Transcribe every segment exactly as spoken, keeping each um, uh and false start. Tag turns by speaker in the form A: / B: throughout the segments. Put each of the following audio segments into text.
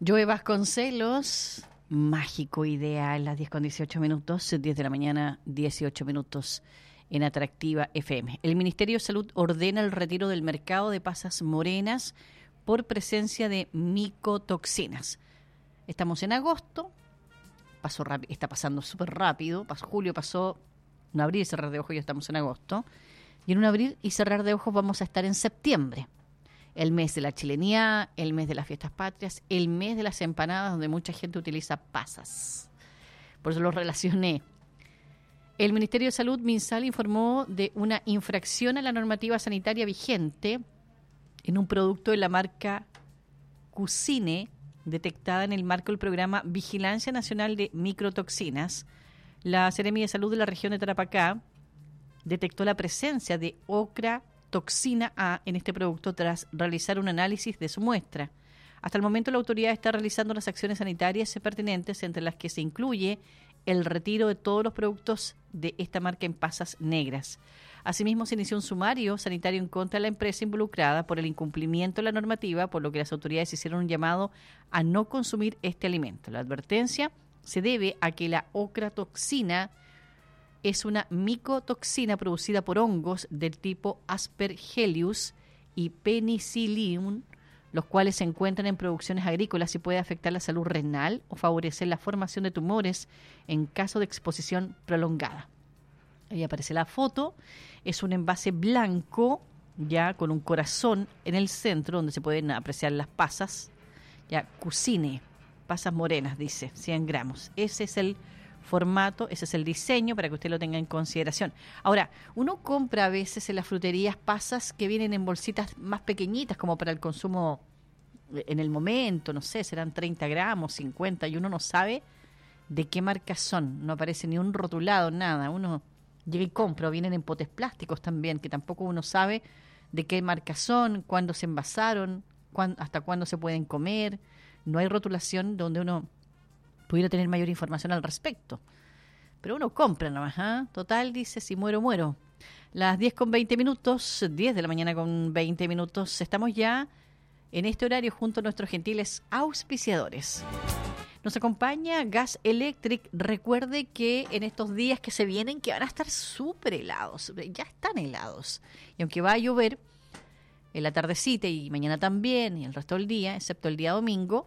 A: Joe Vasconcelos, mágico ideal, las diez con dieciocho minutos, diez de la mañana, dieciocho minutos en Atractiva F M. El Ministerio de Salud ordena el retiro del mercado de pasas morenas por presencia de micotoxinas. Estamos en agosto, pasó rápido, está pasando súper rápido, pasó, julio pasó, un abrir y cerrar de ojos, ya estamos en agosto, y en un abrir y cerrar de ojos vamos a estar en septiembre. El mes de la chilenía, el mes de las fiestas patrias, el mes de las empanadas, donde mucha gente utiliza pasas. Por eso lo relacioné. El Ministerio de Salud, MinSal, informó de una infracción a la normativa sanitaria vigente en un producto de la marca Cucine, detectada en el marco del programa Vigilancia Nacional de Microtoxinas. La Seremi de Salud de la región de Tarapacá detectó la presencia de ocra toxina A en este producto tras realizar un análisis de su muestra. Hasta el momento la autoridad está realizando las acciones sanitarias pertinentes, entre las que se incluye el retiro de todos los productos de esta marca en pasas negras. Asimismo, se inició un sumario sanitario en contra de la empresa involucrada por el incumplimiento de la normativa, por lo que las autoridades hicieron un llamado a no consumir este alimento. La advertencia se debe a que la ocratoxina es una micotoxina producida por hongos del tipo Aspergillus y Penicillium, los cuales se encuentran en producciones agrícolas y puede afectar la salud renal o favorecer la formación de tumores en caso de exposición prolongada. Ahí aparece la foto, es un envase blanco, ya con un corazón en el centro, donde se pueden apreciar las pasas, ya Cucine, pasas morenas, dice, cien gramos. Ese es el formato, ese es el diseño para que usted lo tenga en consideración. Ahora, uno compra a veces en las fruterías pasas que vienen en bolsitas más pequeñitas, como para el consumo en el momento, no sé, serán treinta gramos, cincuenta, y uno no sabe de qué marca son, no aparece ni un rotulado, nada. Uno llega y compra, vienen en potes plásticos también, que tampoco uno sabe de qué marca son, cuándo se envasaron, cuándo, hasta cuándo se pueden comer. No hay rotulación donde uno pudiera tener mayor información al respecto. Pero uno compra nomás, ¿eh? Total, dice, si muero, muero. Las diez con veinte minutos, diez de la mañana con veinte minutos, estamos ya en este horario junto a nuestros gentiles auspiciadores. Nos acompaña Gas Electric. Recuerde que en estos días que se vienen, que van a estar súper helados, ya están helados. Y aunque va a llover en la tardecita y mañana también, y el resto del día, excepto el día domingo,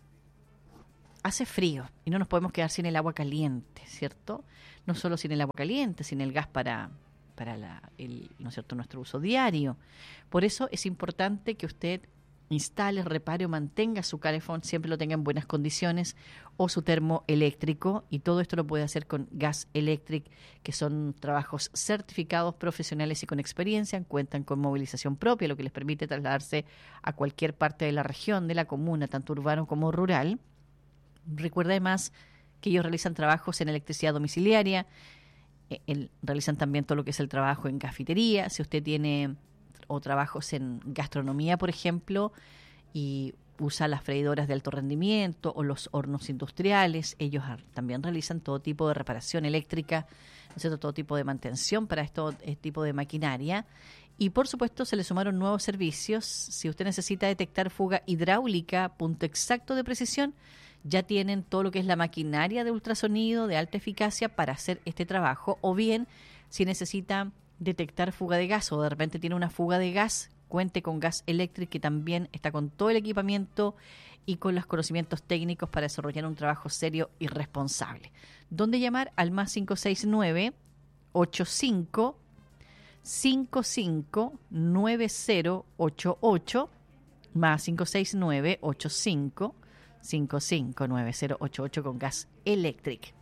A: hace frío y no nos podemos quedar sin el agua caliente, ¿cierto? No solo sin el agua caliente, sin el gas para, para la, el, ¿no es cierto?, nuestro uso diario. Por eso es importante que usted instale, repare o mantenga su calefón, siempre lo tenga en buenas condiciones, o su termo eléctrico, y todo esto lo puede hacer con Gas Electric, que son trabajos certificados, profesionales y con experiencia, cuentan con movilización propia, lo que les permite trasladarse a cualquier parte de la región, de la comuna, tanto urbano como rural. Recuerda además que ellos realizan trabajos en electricidad domiciliaria, eh, el, realizan también todo lo que es el trabajo en cafetería. Si usted tiene o trabajos en gastronomía, por ejemplo, y usa las freidoras de alto rendimiento o los hornos industriales, ellos también realizan todo tipo de reparación eléctrica, ¿no es cierto?, todo tipo de mantención para esto, este tipo de maquinaria. Y por supuesto se le sumaron nuevos servicios. Si usted necesita detectar fuga hidráulica, punto exacto de precisión, ya tienen todo lo que es la maquinaria de ultrasonido de alta eficacia para hacer este trabajo. O bien, si necesita detectar fuga de gas o de repente tiene una fuga de gas, cuente con Gas Electric, que también está con todo el equipamiento y con los conocimientos técnicos para desarrollar un trabajo serio y responsable. ¿Dónde llamar? Al más cinco seis nueve, ocho cinco, cinco cinco, nueve cero ocho ocho, más cinco seis nueve, ocho cinco, cinco cinco, nueve cero ocho ocho con Gas Electric.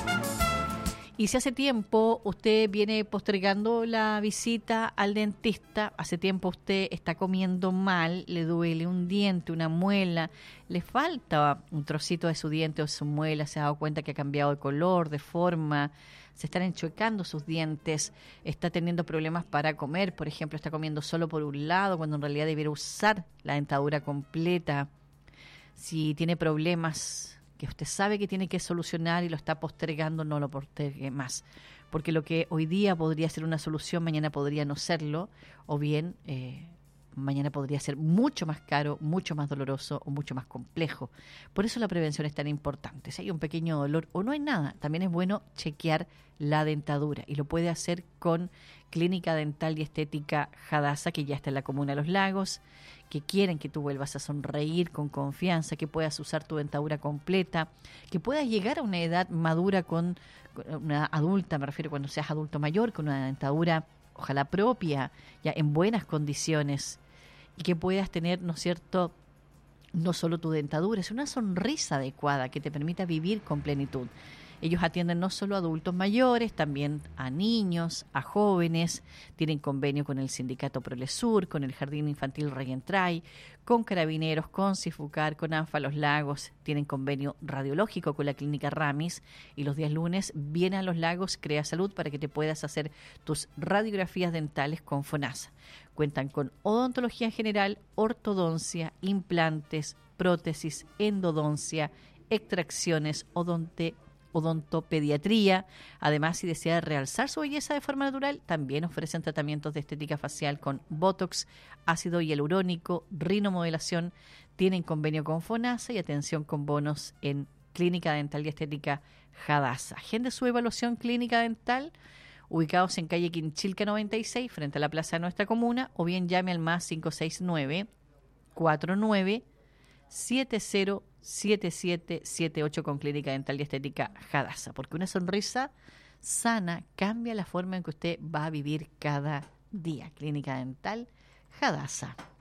A: Y si hace tiempo usted viene postergando la visita al dentista, hace tiempo usted está comiendo mal, le duele un diente, una muela, le falta un trocito de su diente o su muela, se ha dado cuenta que ha cambiado de color, de forma, se están enchuecando sus dientes, está teniendo problemas para comer, por ejemplo, está comiendo solo por un lado cuando en realidad debiera usar la dentadura completa. Si tiene problemas que usted sabe que tiene que solucionar y lo está postergando, no lo postergue más. Porque lo que hoy día podría ser una solución, mañana podría no serlo, o bien eh, mañana podría ser mucho más caro, mucho más doloroso o mucho más complejo. Por eso la prevención es tan importante. Si hay un pequeño dolor o no hay nada, también es bueno chequear la dentadura y lo puede hacer con Clínica Dental y Estética Hadassah, que ya está en la Comuna de Los Lagos, que quieren que tú vuelvas a sonreír con confianza, que puedas usar tu dentadura completa, que puedas llegar a una edad madura con, con una adulta, me refiero cuando seas adulto mayor, con una dentadura ojalá propia, ya en buenas condiciones, y que puedas tener, ¿no es cierto?, no solo tu dentadura, es una sonrisa adecuada que te permita vivir con plenitud. Ellos atienden no solo a adultos mayores, también a niños, a jóvenes, tienen convenio con el Sindicato Prolesur, con el Jardín Infantil Reyentray, con Carabineros, con Cifucar, con ANFA Los Lagos, tienen convenio radiológico con la Clínica Ramis y los días lunes viene a Los Lagos Crea Salud para que te puedas hacer tus radiografías dentales con FONASA. Cuentan con odontología en general, ortodoncia, implantes, prótesis, endodoncia, extracciones, odonte odontopediatría. Además, si desea realzar su belleza de forma natural, también ofrecen tratamientos de estética facial con Botox, ácido hialurónico, rinomodelación. Tienen convenio con FONASA y atención con bonos en Clínica Dental y Estética Hadassah. Agende su evaluación clínica dental, ubicados en calle Quinchilca noventa y seis, frente a la plaza de nuestra comuna, o bien llame al más cinco seis nueve, cuatro nueve, siete cero siete siete siete ocho con Clínica Dental y Estética Hadassah, porque una sonrisa sana cambia la forma en que usted va a vivir cada día. Clínica Dental Hadassah.